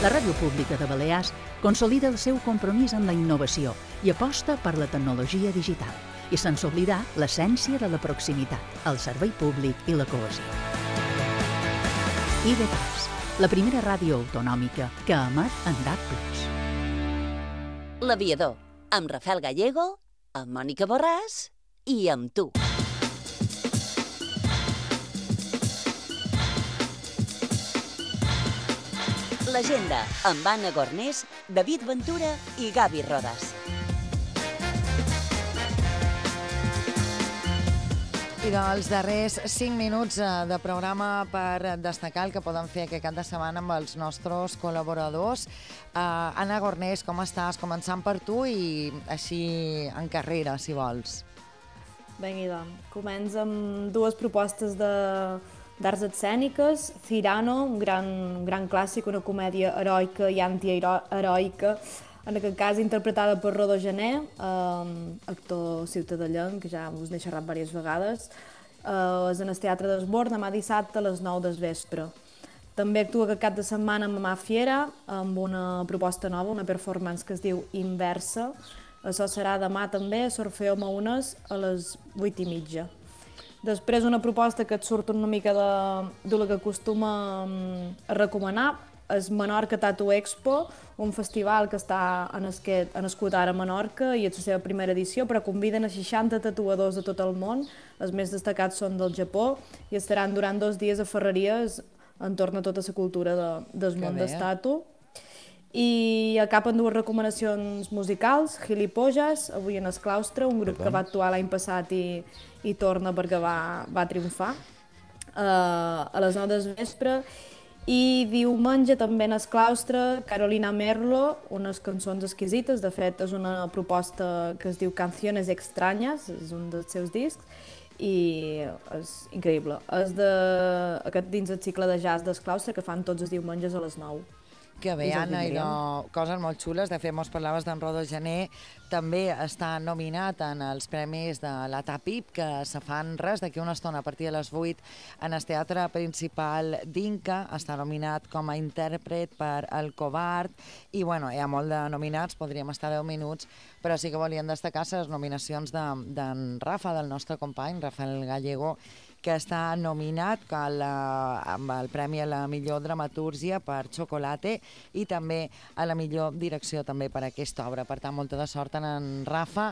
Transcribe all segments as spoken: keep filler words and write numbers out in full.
La Ràdio Pública de Balears consolida el seu compromís amb la innovació i aposta per la tecnologia digital, i sense oblidar l'essència de la proximitat, el servei públic i la cohesió. I de pas, la primera ràdio autonòmica que emet en D A B plus. L'Aviador, amb Rafael Gallego, amb Mònica Borràs i amb tu. L'Agenda, amb Anna Gornés, David Ventura i Gavi Rodas. I dels darrers cinc minuts de programa per destacar el que poden fer aquest cap de setmana amb els nostres col·laboradors. Uh, Anna Gornés, com estàs? Començant per tu i així en carrera, si vols. Vinga, comença amb dues propostes de... d'arts escèniques. Cyrano, un gran, un gran clàssic, una comèdia heroica i antiheroica, en aquest cas interpretada per Rodó Gené, eh, actor ciutadellent, que ja us n'he xerrat diverses vegades. Eh, és en el Teatre d'Esbord, demà dissabte a les nou del vespre. També actua aquest cap de setmana amb Mamà Fiera, amb una proposta nova, una performance que es diu Inversa. Això serà demà també a Sorfeo Maunes a les vuit i mitja. Després una proposta que et surt una mica de, de la que acostuma a recomanar és Menorca Tattoo Expo, un festival que està nascut ara a Menorca i és la seva primera edició, però conviden a seixanta tatuadors de tot el món. Els més destacats són del Japó i estaran durant dos dies a Ferreries entorn a tota la cultura de, del món del tatu. I acaben dues recomanacions musicals, Gilipollas, avui en el Claustre, un grup que va actuar l'any passat i, i torna perquè va, va triomfar, uh, a les nou del vespre. I diumenge també en el Claustre, Carolina Merlo, unes cançons exquisites, de fet és una proposta que es diu Canciones Extrañas, és un dels seus discs, i és increïble. És de, aquest dins el cicle de jazz del Claustre que fan tots els diumenges a les nou. Que bé, Anna, i no, coses molt xules. De fet, mos parlaves d'en Rodó Gené, també està nominat en els premis de la TAPIP, que se fan res d'aquí una estona, a partir de les vuit, en el Teatre Principal d'Inca. Està nominat com a intèrpret per El Covard, i bueno, hi ha molt de nominats, podríem estar deu minuts, però sí que volíem destacar les nominacions d'en de, Rafa, del nostre company, Rafael Gallego, que està nominat la, amb el Premi a la millor dramatúrgia per Chocolate i també a la millor direcció també per aquesta obra. Per tant, molta de sort en en Rafa.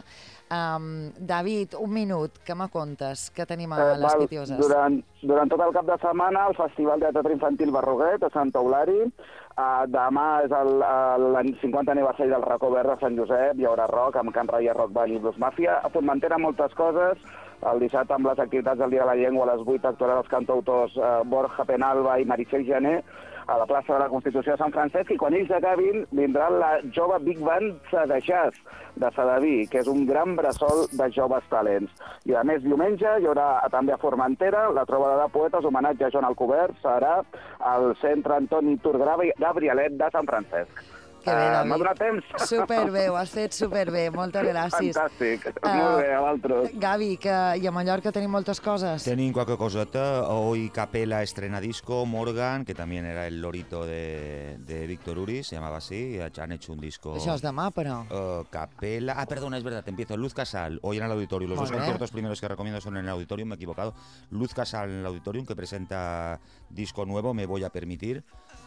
Um, David, un minut, què me contes? Què tenim a les eh, Pitioses? Durant, durant tot el cap de setmana, el Festival de Teatre Infantil Barroguet, a Sant Eulari. Uh, demà és el, el cinquanta aniversari del Racó Verd de Sant Josep, hi haurà rock amb Can Raia, Rock Band i Blues Mafia. A Formentera moltes coses. El dissabte, amb les activitats del Dia de la Llengua, a les vuit actuaran els cantautors eh, Borja Penalba i Meritxell Gené a la plaça de la Constitució de Sant Francesc, i quan ells acabin vindrà la jove Big Band de Jazz de Sedaví, que és un gran bressol de joves talents. I a més, diumenge hi haurà també a Formentera la trobada de poetes, homenatge a Joan Alcobert, serà al Centre Antoni Tur Gabrielet de Sant Francesc. Que bé, David. M'ha donat temps? Superbé, ho has fet superbé, moltes gràcies. Fantàstic, uh, molt bé, a l'altre. Gavi, que i a Mallorca tenim moltes coses. Tenim qualque coseta. Hoy Capela estrena disco, Morgan, que también era el lorito de, de Víctor Uris, se llamaba así, han hecho un disco... Això és demà, però... Uh, Capela... Ah, perdona, es verdad, te empiezo. Luz Casal, hoy en el auditorio. Los Muy dos bien. conciertos primeros que recomiendo son en el auditorium, me he equivocado. Luz Casal en el auditorium, que presenta disco nuevo, Me voy a permitir.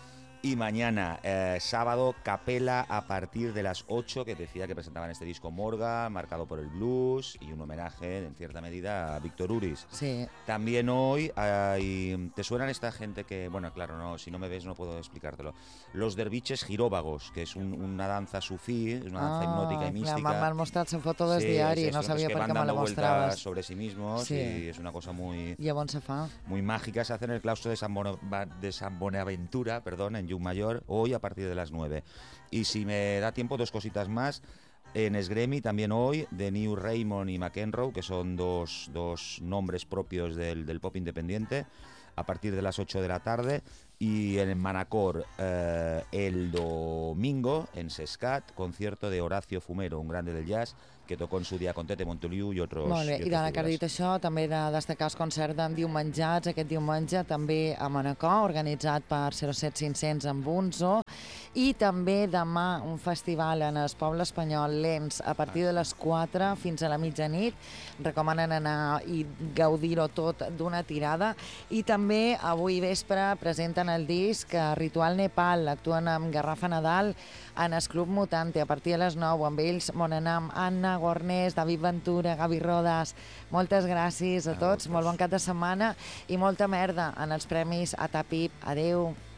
Y mañana, eh, sábado, Capela a partir de las ocho, que decía que presentaban este disco Morga, marcado por el blues, y un homenaje, en cierta medida, a Víctor Uris. Sí. También hoy, hay, ¿te suenan esta gente que, bueno, claro, no, si no me ves no puedo explicártelo, los derviches giróvagos, que es un, una danza sufí, es una danza ah, hipnótica y mística. M'han mostrat la foto del sí, diari, es no eso, sabia pues per que què me la van dando mostraves. vueltas sobre sí mismos, sí. Y es una cosa muy... I a on se fa? Muy mágica, se hace en el claustro de San, Bono, de San Bonaventura, perdón, en Llucmayor, hoy a partir de las nueve. Y si me da tiempo, dos cositas más. En Esgremi también hoy, de New Raymond y McEnroe, que son dos, dos nombres propios del, del pop independiente, a partir de las ocho de la tarde. Y en Manacor, eh, el domingo, en Sescat, concierto de Horacio Fumero, un grande del jazz, que tocó en su día con Tete Montoliu i otros. Molt bé, i i d'ara que has figuras. dit això, també he de destacar els concerts d'endiumenjats, aquest diumenge també a Manacor, organitzat per zero set cinc-cents amb Bunzo, i també demà un festival en el poble espanyol, Lens, a partir de les quatre fins a la mitjanit. Recomanen anar i gaudir-ho tot d'una tirada. I també avui vespre presenten el disc Ritual Nepal, actuen amb Garrafa Nadal en el Club Mutante a partir de les nou, amb ells Monenam, Anna Gornés, David Ventura, Gavi Rodas. Moltes gràcies a tots, molt bon cap de setmana i molta merda en els premis ATAPIP. Adeu.